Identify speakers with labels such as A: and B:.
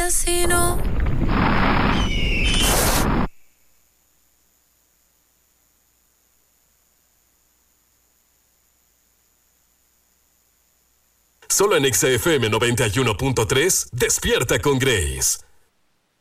A: casino.
B: Solo en XFM 91.3, Despierta con Grace.